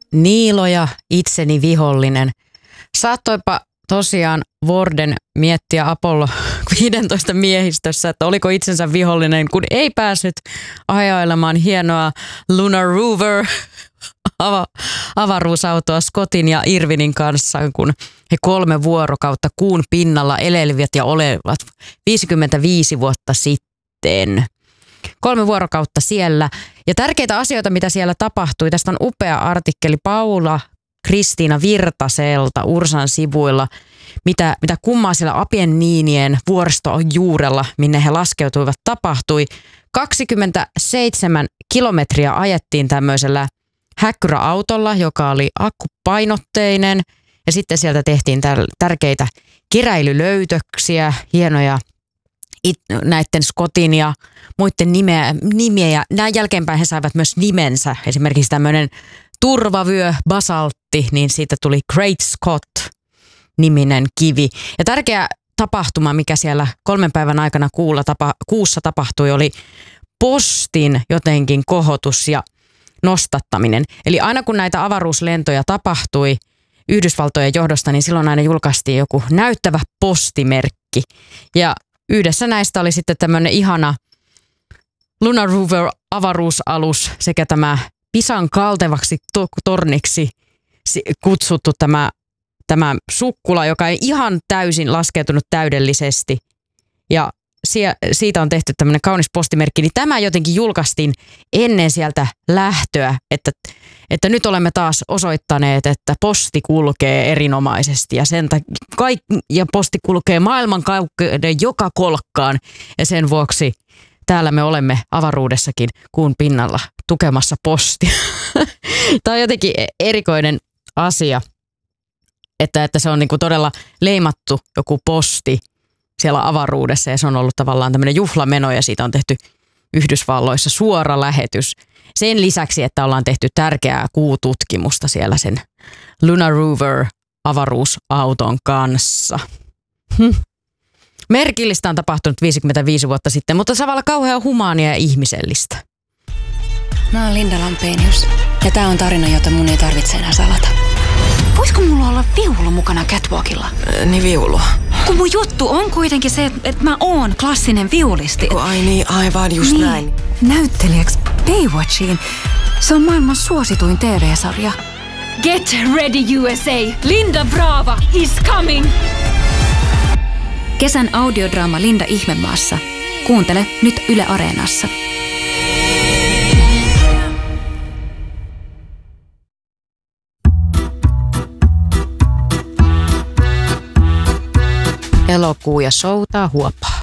Niiloja, itseni vihollinen. Saattoipa tosiaan Warden miettiä Apollo 15 miehistössä, että oliko itsensä vihollinen, kun ei päässyt ajailemaan hienoa Lunar Rover avaruusautoa Scottin ja Irwinin kanssa, kun he 3 vuorokautta kuun pinnalla elelivät ja olevat 55 vuotta sitten. 3 vuorokautta siellä. Ja tärkeitä asioita, mitä siellä tapahtui. Tästä on upea artikkeli Paula Kristiina Virtaselta Ursan sivuilla, mitä kummaa siellä Apenniinien vuoriston juurella, minne he laskeutuivat, tapahtui. 27 kilometriä ajettiin tämmöisellä häkkyräautolla, joka oli akkupainotteinen, ja sitten sieltä tehtiin tärkeitä keräilylöytöksiä, hienoja näiden Scottin ja muiden nimiä. Näin jälkeenpäin he saivat myös nimensä. Esimerkiksi tämmöinen turvavyö, basaltti, niin siitä tuli Great Scott-niminen kivi. Ja tärkeä tapahtuma, mikä siellä 3 päivän aikana kuussa tapahtui, oli postin jotenkin kohotus ja nostattaminen. Eli aina kun näitä avaruuslentoja tapahtui Yhdysvaltojen johdosta, niin silloin aina julkaistiin joku näyttävä postimerkki. Ja yhdessä näistä oli sitten tämmöinen ihana Lunar Rover avaruusalus sekä tämä Pisan kaltevaksi torniksi kutsuttu tämä sukkula, joka ei ihan täysin laskeutunut täydellisesti. Ja siitä on tehty tämmöinen kaunis postimerkki, niin tämä jotenkin julkaistiin ennen sieltä lähtöä, että nyt olemme taas osoittaneet, että posti kulkee erinomaisesti ja posti kulkee maailmankaikkeuden joka kolkkaan ja sen vuoksi täällä me olemme avaruudessakin kuun pinnalla tukemassa postia. Tämä on jotenkin erikoinen asia, että se on niinku todella leimattu joku posti siellä avaruudessa ja se on ollut tavallaan tämmöinen juhlameno ja siitä on tehty Yhdysvalloissa suora lähetys. Sen lisäksi, että ollaan tehty tärkeää kuututkimusta siellä sen Lunar Rover avaruusauton kanssa. Merkillistä on tapahtunut 55 vuotta sitten, mutta samalla kauhean humaania ja ihmisellistä. Mä oon Linda Lampenius ja tää on tarina, jota mun ei tarvitse enää salata. Voisiko mulla olla viulu mukana catwalkilla? Niin viulu. Kun mun juttu on kuitenkin se, että mä oon klassinen viulisti. Ai niin, aivan just niin. Näin. Näyttelijäksi Baywatchiin. Se on maailman suosituin TV-sarja. Get ready USA! Linda Brava is coming! Kesän audiodraama Linda Ihmemaassa. Kuuntele nyt Yle Areenassa. Elokuu ja soutaa huopaa.